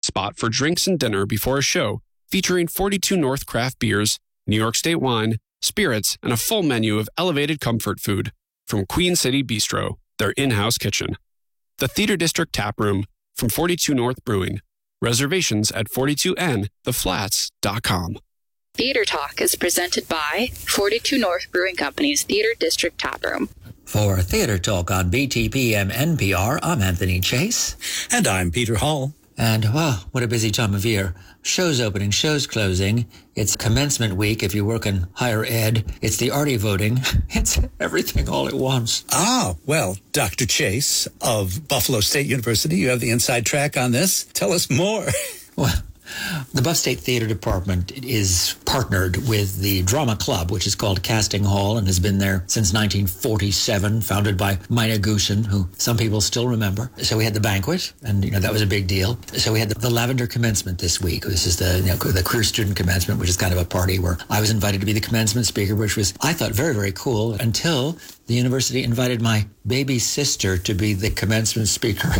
spot for drinks and dinner before a show, featuring 42 North craft beers, New York State wine, spirits, and a full menu of elevated comfort food from Queen City Bistro, their in-house kitchen. The Theater District Tap Room from 42 North Brewing. Reservations at 42ntheflats.com. Theater Talk is presented by 42 North Brewing Company's Theater District Tap Room. For Theater Talk on BTPM NPR, I'm Anthony Chase. And I'm Peter Hall. And, wow, what a busy time of year. Shows opening, shows closing. It's commencement week if you work in higher ed. It's the Artie voting. It's everything all at once. Ah, well, Dr. Chase of Buffalo State University, you have the inside track on this. Tell us more. Well, the Buff State Theater Department is partnered with the Drama Club, which is called Casting Hall and has been there since 1947, founded by Mina Goosen, who some people still remember. So we had the banquet, and that was a big deal. So we had the Lavender Commencement this week. This is the career student commencement, which is kind of a party where I was invited to be the commencement speaker, which was, I thought, very, very cool, until the university invited my baby sister to be the commencement speaker.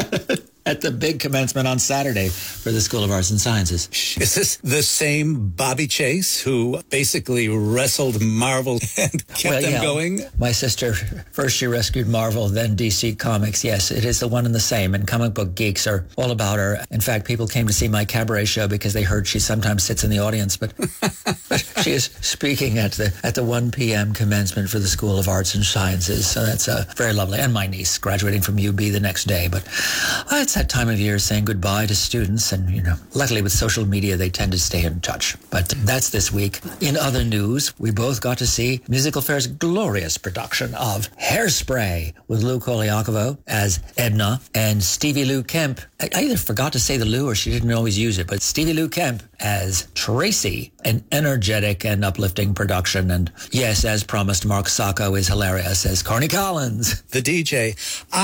At the big commencement on Saturday for the School of Arts and Sciences. Is this the same Bobby Chase who basically wrestled Marvel and kept them going? My sister, first she rescued Marvel, then DC Comics. Yes, it is the one and the same, and comic book geeks are all about her. In fact, people came to see my cabaret show because they heard she sometimes sits in the audience, but she is speaking at the 1 p.m. commencement for the School of Arts and Sciences. So that's very lovely. And my niece graduating from UB the next day. But it's that time of year saying goodbye to students, and luckily with social media they tend to stay in touch. But that's this week. In other news, we both got to see Musical Fair's glorious production of Hairspray with Lou Koliakovo as Edna and Stevie Lou Kemp. I either forgot to say the Lou or she didn't always use it, but Stevie Lou Kemp as Tracy, an energetic and uplifting production. And yes, as promised, Mark Sacco is hilarious as Corny Collins, the DJ.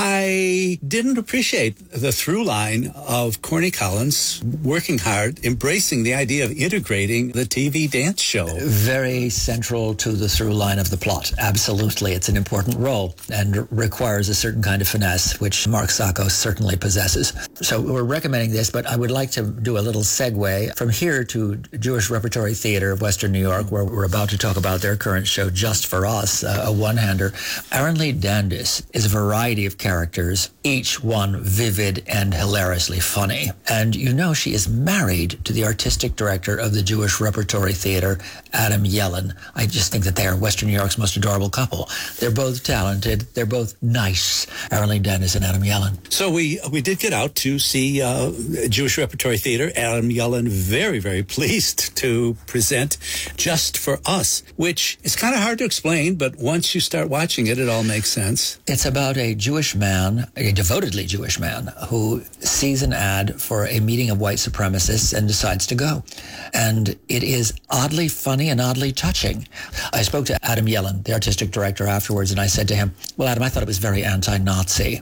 I didn't appreciate the through line of Corny Collins working hard, embracing the idea of integrating the TV dance show. Very central to the through line of the plot. Absolutely. It's an important role and requires a certain kind of finesse, which Mark Sacco certainly possesses. So we're recommending this, but I would like to do a little segue from here to Jewish Repertory Theater of Western New York, where we're about to talk about their current show, Just for Us, a one-hander. Aaron Lee Dandis is a variety of characters, each one vivid and hilariously funny. And she is married to the artistic director of the Jewish Repertory Theater, Adam Yellen. I just think that they are Western New York's most adorable couple. They're both talented. They're both nice. Aaron Lee Dandis and Adam Yellen. So we did get out to see Jewish Repertory Theater. Adam Yellen very, very pleased to present Just for Us, which is kind of hard to explain, but once you start watching it, it all makes sense. It's about a Jewish man, a devotedly Jewish man, who sees an ad for a meeting of white supremacists and decides to go. And it is oddly funny and oddly touching. I spoke to Adam Yellen, the artistic director, afterwards, and I said to him, well, Adam, I thought it was very anti-Nazi.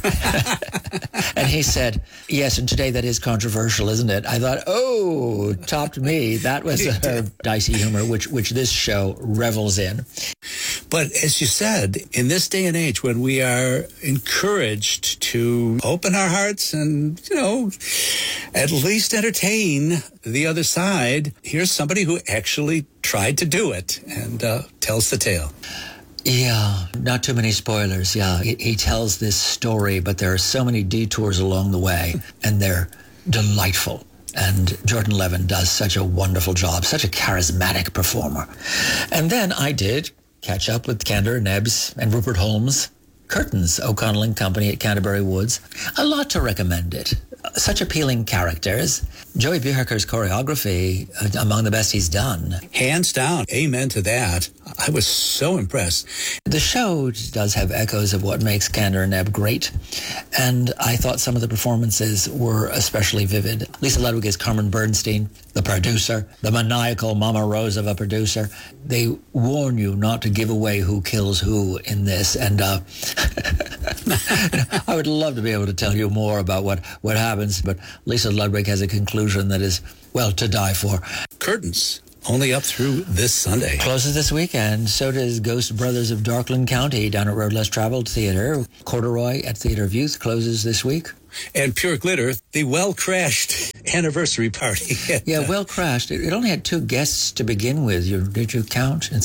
And he said, yes, and today that is controversial, isn't it? I thought, oh, topped me. That was a dicey humor, which this show revels in. But as you said, in this day and age when we are encouraged to open our hearts and, at least entertain the other side, here's somebody who actually tried to do it and tells the tale. Yeah, not too many spoilers. Yeah, he tells this story, but there are so many detours along the way, and they're delightful. And Jordan Levin does such a wonderful job, such a charismatic performer. And then I did catch up with Candor Nebbs and Rupert Holmes. Curtains, O'Connell and Company at Canterbury Woods. A lot to recommend it. Such appealing characters. Joey Bucherker's choreography, among the best he's done. Hands down. Amen to that. I was so impressed. The show does have echoes of what makes Candor and Nebb great. And I thought some of the performances were especially vivid. Lisa Ludwig is Carmen Bernstein, the producer, the maniacal Mama Rose of a producer. They warn you not to give away who kills who in this. And I would love to be able to tell you more about what happens, but Lisa Ludwig has a conclusion that is, well, to die for. Curtains. Only up through this Sunday. Closes this weekend. So does Ghost Brothers of Darkland County down at Road Less Traveled Theater. Corduroy at Theater of Youth closes this week. And Pure Glitter, the well-crashed anniversary party. Yeah, well crashed. It only had 2 guests to begin with. Did you count? You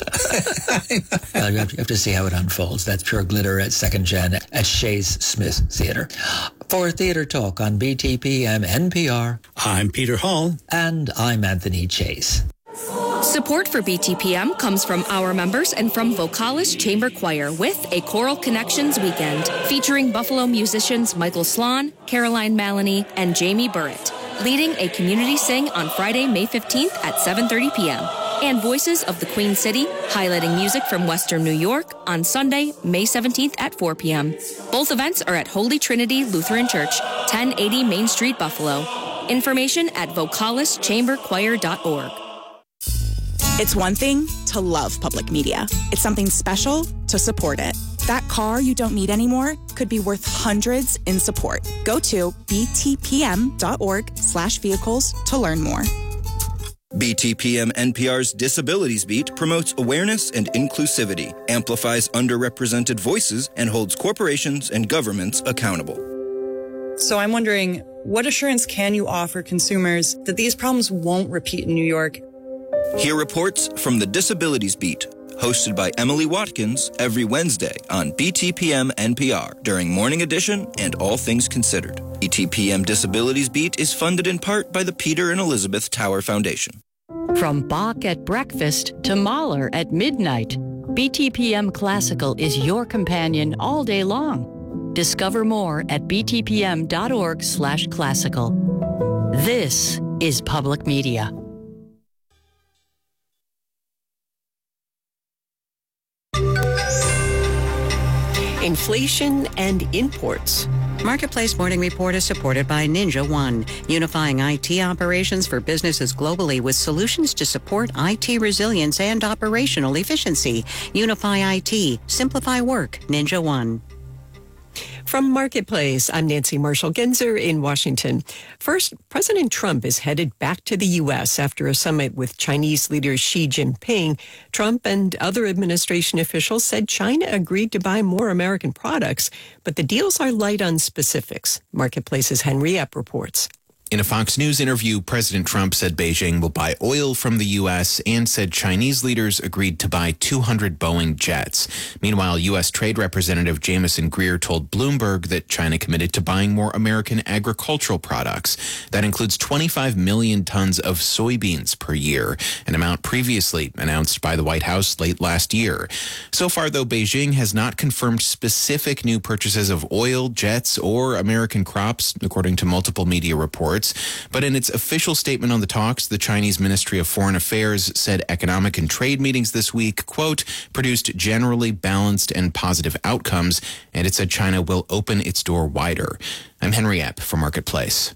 have to see how it unfolds. That's pure glitter at Second Gen at Shays Smith Theater. For Theater Talk on BTPM NPR, I'm Peter Hall. And I'm Anthony Chase. Support for BTPM comes from our members and from Vocalis Chamber Choir with a Choral Connections weekend featuring Buffalo musicians Michael Slon, Caroline Maloney, and Jamie Burritt, leading a community sing on Friday, May 15th at 7:30 p.m. And Voices of the Queen City, highlighting music from Western New York on Sunday, May 17th at 4 p.m. Both events are at Holy Trinity Lutheran Church, 1080 Main Street, Buffalo. Information at vocalischamberchoir.org. It's one thing to love public media. It's something special to support it. That car you don't need anymore could be worth hundreds in support. Go to btpm.org/vehicles to learn more. BTPM NPR's Disabilities Beat promotes awareness and inclusivity, amplifies underrepresented voices, and holds corporations and governments accountable. So I'm wondering, what assurance can you offer consumers that these problems won't repeat in New York? Hear reports from the Disabilities Beat, hosted by Emily Watkins every Wednesday on BTPM NPR during Morning Edition and All Things Considered. BTPM Disabilities Beat is funded in part by the Peter and Elizabeth Tower Foundation. From Bach at breakfast to Mahler at midnight, BTPM Classical is your companion all day long. Discover more at btpm.org/classical. This is public media. Inflation and imports. Marketplace Morning Report is supported by Ninja One, unifying IT operations for businesses globally with solutions to support IT resilience and operational efficiency. Unify IT, simplify work, Ninja One. From Marketplace, I'm Nancy Marshall-Genzer in Washington. First, President Trump is headed back to the U.S. after a summit with Chinese leader Xi Jinping. Trump and other administration officials said China agreed to buy more American products, but the deals are light on specifics. Marketplace's Henry Epp reports. In a Fox News interview, President Trump said Beijing will buy oil from the U.S. and said Chinese leaders agreed to buy 200 Boeing jets. Meanwhile, U.S. Trade Representative Jamieson Greer told Bloomberg that China committed to buying more American agricultural products. That includes 25 million tons of soybeans per year, an amount previously announced by the White House late last year. So far, though, Beijing has not confirmed specific new purchases of oil, jets, or American crops, according to multiple media reports. But in its official statement on the talks, the Chinese Ministry of Foreign Affairs said economic and trade meetings this week, quote, produced generally balanced and positive outcomes, and it said China will open its door wider. I'm Henry Epp for Marketplace.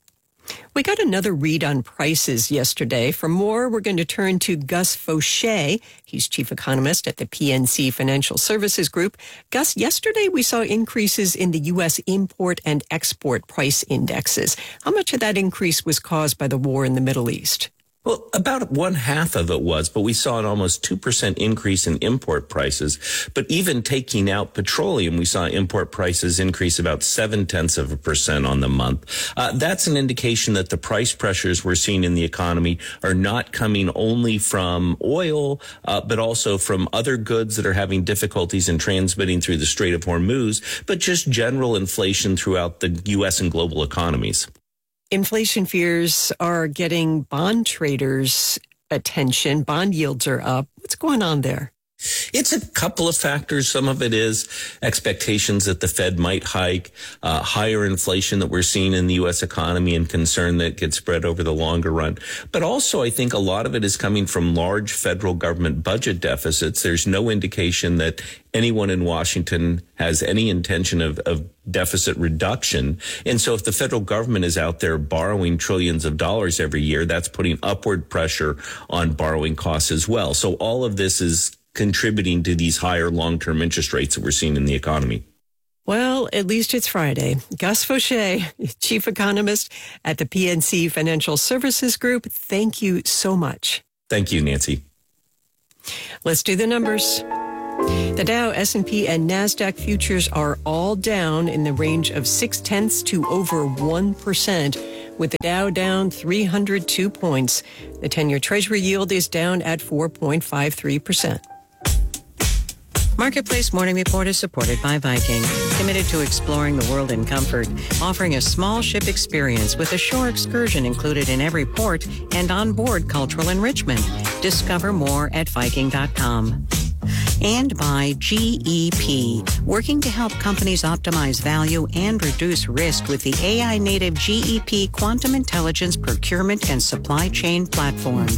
We got another read on prices yesterday. For more, we're going to turn to Gus Fauché. He's chief economist at the PNC Financial Services Group. Gus, yesterday we saw increases in the U.S. import and export price indexes. How much of that increase was caused by the war in the Middle East? Well, about 1/2 of it was, but we saw an almost 2% increase in import prices. But even taking out petroleum, we saw import prices increase about 0.7% on the month. That's an indication that the price pressures we're seeing in the economy are not coming only from oil, but also from other goods that are having difficulties in transmitting through the Strait of Hormuz, but just general inflation throughout the U.S. and global economies. Inflation fears are getting bond traders' attention. Bond yields are up. What's going on there? It's a couple of factors. Some of it is expectations that the Fed might hike, higher inflation that we're seeing in the U.S. economy and concern that gets spread over the longer run. But also, I think a lot of it is coming from large federal government budget deficits. There's no indication that anyone in Washington has any intention of deficit reduction. And so if the federal government is out there borrowing trillions of dollars every year, that's putting upward pressure on borrowing costs as well. So all of this is contributing to these higher long-term interest rates that we're seeing in the economy. Well, at least it's Friday. Gus Fauché, chief economist at the PNC Financial Services Group, thank you so much. Thank you, Nancy. Let's do the numbers. The Dow, S&P, and NASDAQ futures are all down in the range of 0.6 to over 1%. with the Dow down 302 points. The 10-year Treasury yield is down at 4.53%. Marketplace Morning Report is supported by Viking, committed to exploring the world in comfort, offering a small ship experience with a shore excursion included in every port and onboard cultural enrichment. Discover more at Viking.com. And by GEP, working to help companies optimize value and reduce risk with the AI-native GEP Quantum Intelligence Procurement and Supply Chain Platform.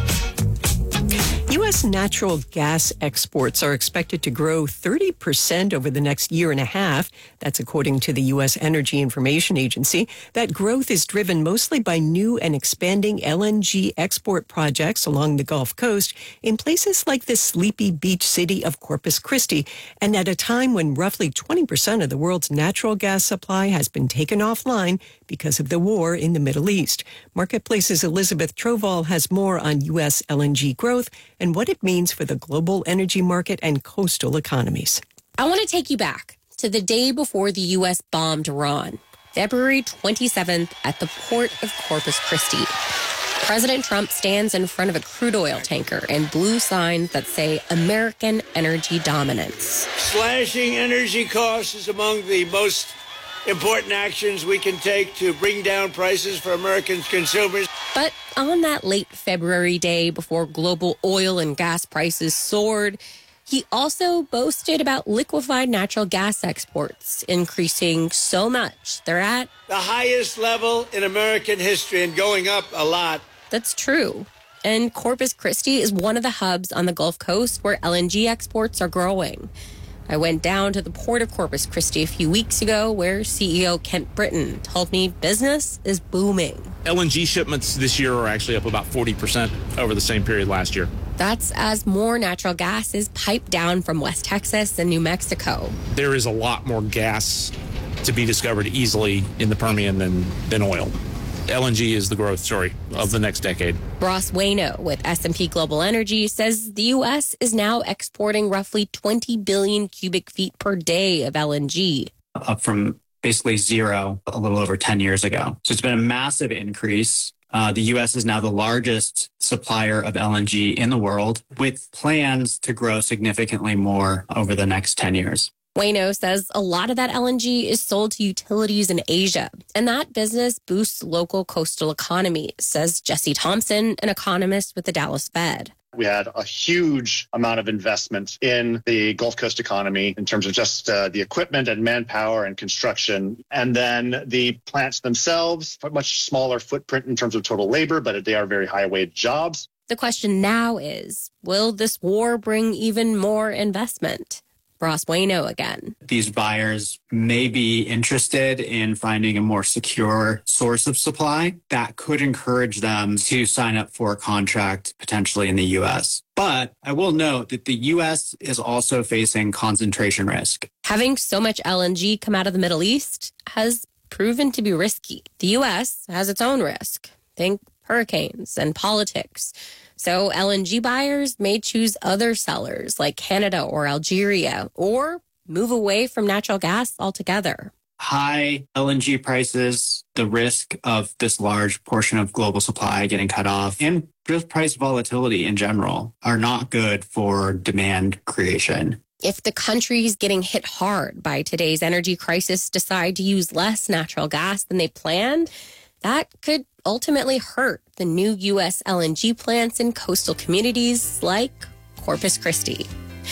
U.S. natural gas exports are expected to grow 30% over the next year and a half. That's according to the U.S. Energy Information Agency. That growth is driven mostly by new and expanding LNG export projects along the Gulf Coast in places like the sleepy beach city of Corpus Christi, and at a time when roughly 20% of the world's natural gas supply has been taken offline because of the war in the Middle East. Marketplace's Elizabeth Troval has more on U.S. LNG growth and what it means for the global energy market and coastal economies. I want to take you back to the day before the U.S. bombed Iran, February 27th at the port of Corpus Christi. President Trump stands in front of a crude oil tanker and blue signs that say American energy dominance. Slashing energy costs is among the most important actions we can take to bring down prices for American consumers. But on that late February day before global oil and gas prices soared, he also boasted about liquefied natural gas exports increasing so much. They're at the highest level in American history and going up a lot. That's true. And Corpus Christi is one of the hubs on the Gulf Coast where LNG exports are growing. I went down to the port of Corpus Christi a few weeks ago where CEO Kent Britton told me business is booming. LNG shipments this year are actually up about 40% over the same period last year. That's as more natural gas is piped down from West Texas and New Mexico. There is a lot more gas to be discovered easily in the Permian than oil. LNG is the growth story of the next decade. Ross Waino with S&P Global Energy says the U.S. is now exporting roughly 20 billion cubic feet per day of LNG. Up from basically zero a little over 10 years ago. So it's been a massive increase. The U.S. is now the largest supplier of LNG in the world, with plans to grow significantly more over the next 10 years. Waino says a lot of that LNG is sold to utilities in Asia, and that business boosts local coastal economies, says Jesse Thompson, an economist with the Dallas Fed. We had a huge amount of investment in the Gulf Coast economy in terms of just the equipment and manpower and construction. And then the plants themselves, a much smaller footprint in terms of total labor, but they are very high-wage jobs. The question now is, will this war bring even more investment? Ross Waino again. These buyers may be interested in finding a more secure source of supply that could encourage them to sign up for a contract potentially in the U.S. But I will note that the U.S. is also facing concentration risk. Having so much LNG come out of the Middle East has proven to be risky. The U.S. has its own risk. Think hurricanes and politics. So LNG buyers may choose other sellers like Canada or Algeria, or move away from natural gas altogether. High LNG prices, the risk of this large portion of global supply getting cut off, and just price volatility in general are not good for demand creation. If the countries getting hit hard by today's energy crisis decide to use less natural gas than they planned, that could ultimately hurt the new U.S. LNG plants in coastal communities like Corpus Christi.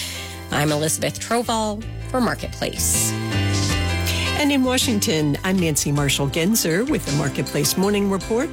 I'm Elizabeth Troval for Marketplace. And in Washington, I'm Nancy Marshall-Genzer with the Marketplace Morning Report.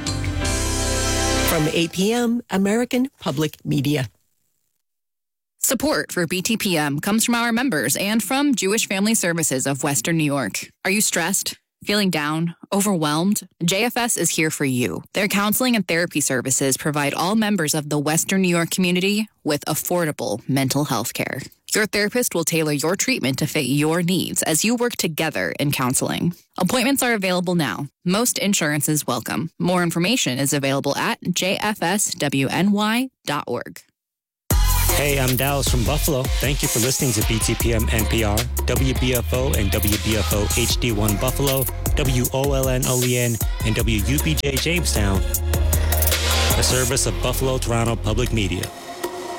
From 8 p.m., American Public Media. Support for BTPM comes from our members and from Jewish Family Services of Western New York. Are you stressed? Feeling down? Overwhelmed? JFS is here for you. Their counseling and therapy services provide all members of the Western New York community with affordable mental health care. Your therapist will tailor your treatment to fit your needs as you work together in counseling. Appointments are available now. Most insurance is welcome. More information is available at jfswny.org. Hey, I'm Dallas from Buffalo. Thank you for listening to BTPM NPR, WBFO and WBFO HD1 Buffalo, WOLN Olean, and WUBJ Jamestown, a service of Buffalo Toronto Public Media.